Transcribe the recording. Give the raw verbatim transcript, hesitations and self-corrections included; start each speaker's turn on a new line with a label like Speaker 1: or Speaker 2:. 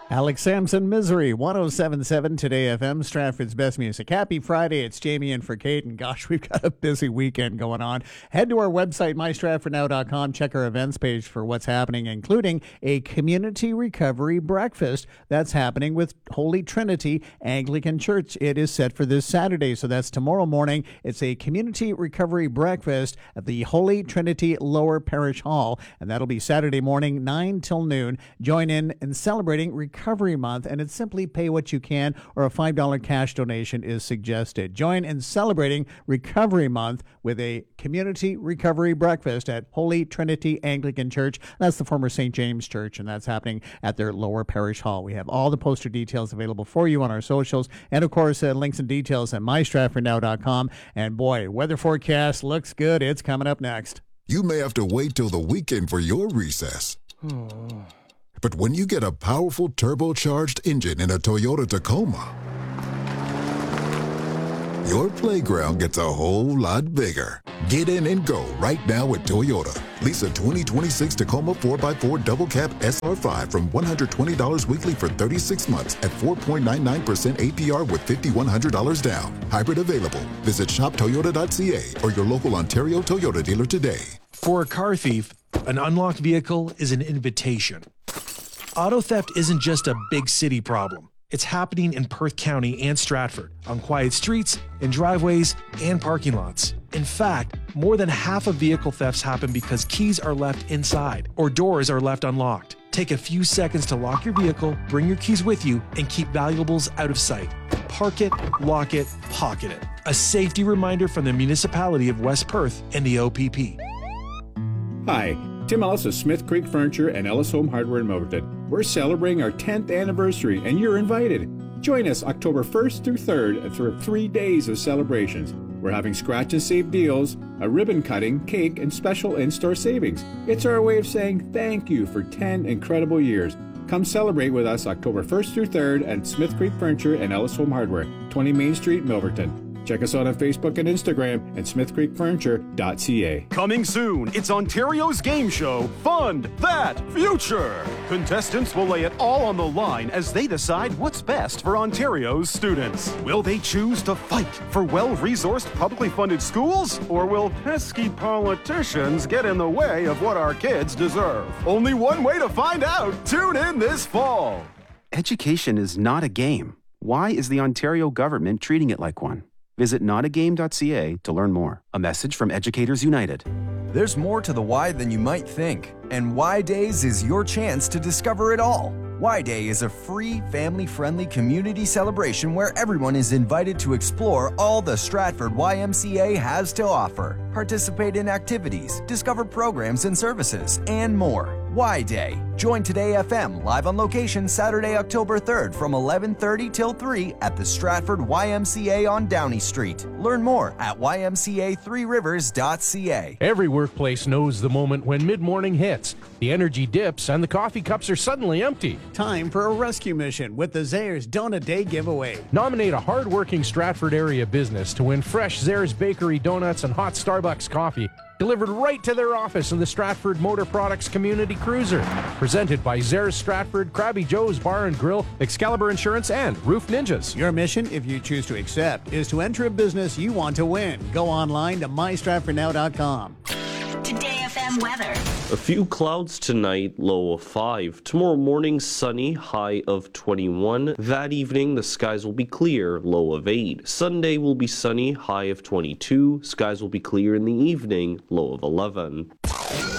Speaker 1: Alex Sampson, Misery, one oh seven point seven Today F M, Stratford's best music. Happy Friday. It's Jamie in for Kate, and gosh, we've got a busy weekend going on. Head to our website, my stratford now dot com. Check our events page for what's happening, including a community recovery breakfast that's happening with Holy Trinity Anglican Church. It is set for this Saturday, so that's tomorrow morning. It's a community recovery breakfast at the Holy Trinity Lower Parish Hall, and that'll be Saturday morning, nine till noon. Join in in celebrating recovery Recovery Month, and it's simply pay what you can, or a five dollars cash donation is suggested. Join in celebrating Recovery Month with a community recovery breakfast at Holy Trinity Anglican Church. That's the former Saint James Church, and that's happening at their Lower Parish Hall. We have all the poster details available for you on our socials, and of course, uh, links and details at my stratford now dot com. And boy, weather forecast looks good. It's coming up next.
Speaker 2: You may have to wait till the weekend for your recess. But when you get a powerful turbocharged engine in a Toyota Tacoma, your playground gets a whole lot bigger. Get in and go right now with Toyota. Lease a twenty twenty-six Tacoma four by four Double Cab S R five from one hundred twenty dollars weekly for thirty-six months at four point nine nine percent A P R with five thousand one hundred dollars down. Hybrid available. Visit shop toyota dot c a or your local Ontario Toyota dealer today.
Speaker 3: For a car thief, an unlocked vehicle is an invitation. Auto theft isn't just a big city problem. It's happening in Perth County and Stratford, on quiet streets, in driveways, and parking lots. In fact, more than half of vehicle thefts happen because keys are left inside or doors are left unlocked. Take a few seconds to lock your vehicle, bring your keys with you, and keep valuables out of sight. Park it, lock it, pocket it. A safety reminder from the municipality of West Perth and the O P P.
Speaker 4: Hi, Tim Ellis of Smith Creek Furniture and Ellis Home Hardware in Milverton. We're celebrating our tenth anniversary, and you're invited. Join us October first through third for three days of celebrations. We're having scratch and save deals, a ribbon cutting, cake, and special in-store savings. It's our way of saying thank you for ten incredible years. Come celebrate with us October first through third at Smith Creek Furniture and Ellis Home Hardware, twenty Main Street, Milverton. Check us out on Facebook and Instagram at smith creek furniture dot c a.
Speaker 5: Coming soon, it's Ontario's game show, Fund That Future. Contestants will lay it all on the line as they decide what's best for Ontario's students. Will they choose to fight for well-resourced, publicly funded schools? Or will pesky politicians get in the way of what our kids deserve? Only one way to find out. Tune in this fall.
Speaker 6: Education is not a game. Why is the Ontario government treating it like one? Visit not a game dot c a to learn more. A message from Educators United.
Speaker 7: There's more to the why than you might think, and Y Days is your chance to discover it all. Y Day is a free, family-friendly community celebration where everyone is invited to explore all the Stratford Y M C A has to offer, participate in activities, discover programs and services, and more. Y Day. Join Today F M live on location Saturday, October third from eleven thirty till three at the Stratford Y M C A on Downey Street. Learn more at y m c a three rivers dot c a.
Speaker 8: Every workplace knows the moment when mid-morning hits. The energy dips and the coffee cups are suddenly empty.
Speaker 1: Time for a rescue mission with the Zayres Donut Day giveaway.
Speaker 8: Nominate a hard-working Stratford area business to win fresh Zayres Bakery donuts and hot Starbucks coffee delivered right to their office in the Stratford Motor Products Community Cruiser. Presented by Zayres Stratford, Krabby Joe's Bar and Grill, Excalibur Insurance, and Roof Ninjas.
Speaker 1: Your mission, if you choose to accept, is to enter a business you want to win. Go online to my stratford now dot com.
Speaker 9: Today F M weather.
Speaker 10: A few clouds tonight, low of five. Tomorrow morning, sunny, high of twenty-one. That evening, the skies will be clear, low of eight. Sunday will be sunny, high of twenty-two. Skies will be clear in the evening, low of eleven.